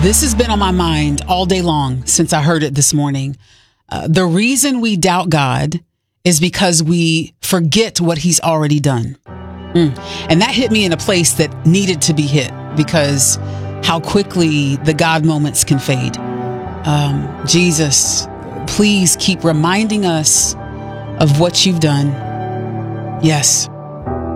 This has been on my mind all day long since I heard it this morning. The reason we doubt God is because we forget what he's already done. And that hit me in a place that needed to be hit, because how quickly the God moments can fade. Jesus, please keep reminding us of what you've done. Yes,